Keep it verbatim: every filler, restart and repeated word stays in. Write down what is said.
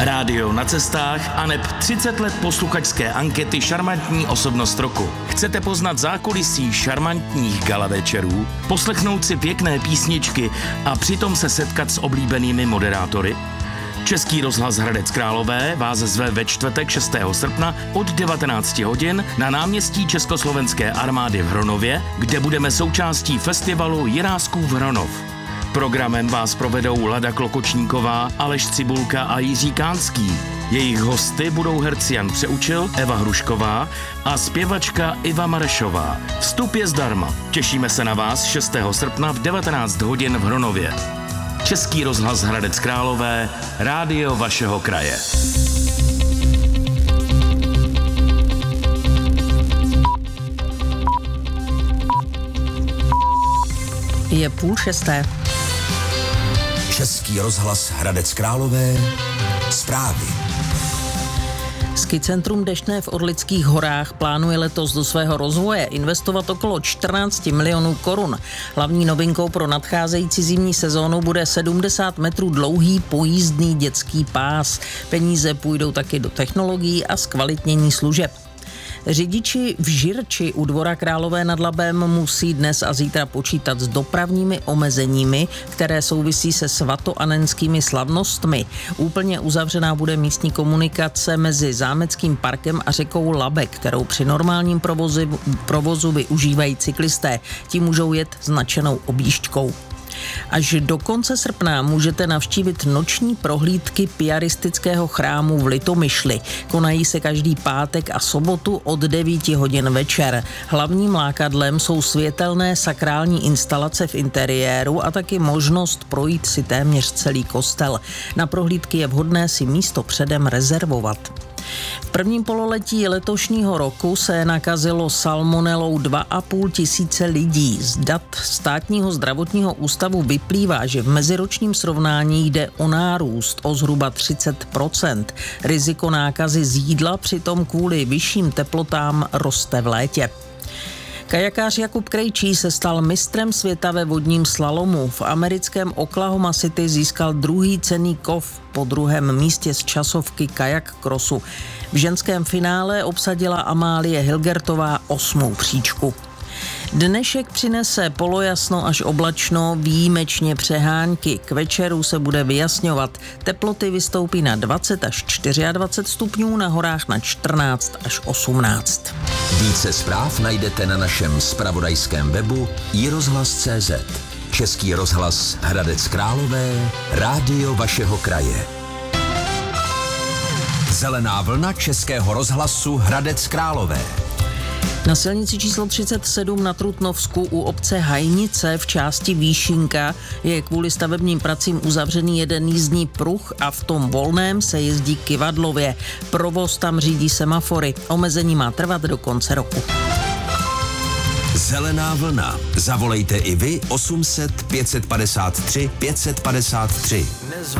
Rádio na cestách aneb třicet let posluchačské ankety Šarmantní osobnost roku. Chcete poznat zákulisí šarmantních gala večerů, poslechnout si pěkné písničky a přitom se setkat s oblíbenými moderátory? Český rozhlas Hradec Králové vás zve ve čtvrtek šestého srpna od devatenáct hodin na náměstí Československé armády v Hronově, kde budeme součástí festivalu Jiráskův Hronov. Programem vás provedou Lada Klokočníková, Aleš Cibulka a Jiří Kánský. Jejich hosty budou herci Jan Přeučil, Eva Hrušková a zpěvačka Iva Marešová. Vstup je zdarma. Těšíme se na vás šestého srpna v devatenáct hodin v Hronově. Český rozhlas Hradec Králové, rádio vašeho kraje. Je půl šesté. Český rozhlas Hradec Králové, zprávy. Ski centrum Deštné v Orlických horách plánuje letos do svého rozvoje investovat okolo čtrnáct milionů korun. Hlavní novinkou pro nadcházející zimní sezónu bude sedmdesát metrů dlouhý pojízdný dětský pás. Peníze půjdou taky do technologií a zkvalitnění služeb. Řidiči v Žirči u Dvora Králové nad Labem musí dnes a zítra počítat s dopravními omezeními, které souvisí se svatoanenskými slavnostmi. Úplně uzavřená bude místní komunikace mezi Zámeckým parkem a řekou Labe, kterou při normálním provozu, provozu využívají cyklisté. Ti můžou jet značenou objížďkou. Až do konce srpna můžete navštívit noční prohlídky piaristického chrámu v Litomyšli. Konají se každý pátek a sobotu od devět hodin večer. Hlavním lákadlem jsou světelné sakrální instalace v interiéru a taky možnost projít si téměř celý kostel. Na prohlídky je vhodné si místo předem rezervovat. V prvním pololetí letošního roku se nakazilo salmonelou dva a půl tisíce lidí. Z dat Státního zdravotního ústavu vyplývá, že v meziročním srovnání jde o nárůst o zhruba třicet procent. Riziko nákazy z jídla přitom kvůli vyšším teplotám roste v létě. Kajakář Jakub Krejčí se stal mistrem světa ve vodním slalomu. V americkém Oklahoma City získal druhý cenný kov po druhém místě z časovky kajak crossu. V ženském finále obsadila Amálie Hilgertová osmou příčku. Dnešek přinese polojasno až oblačno, výjimečně přehánky. K večeru se bude vyjasňovat. Teploty vystoupí na dvacet až dvacet čtyři stupňů, na horách na čtrnáct až osmnáct. Více zpráv najdete na našem zpravodajském webu i rozhlas tečka cé zet. Český rozhlas Hradec Králové, rádio vašeho kraje. Zelená vlna Českého rozhlasu Hradec Králové. Na silnici číslo třicet sedm na Trutnovsku u obce Hajnice v části Výšinka je kvůli stavebním pracím uzavřený jeden jízdní pruh a v tom volném se jezdí kyvadlově. Provoz tam řídí semafory. Omezení má trvat do konce roku. Zelená vlna. Zavolejte i vy osm set pět set padesát tři pět set padesát tři.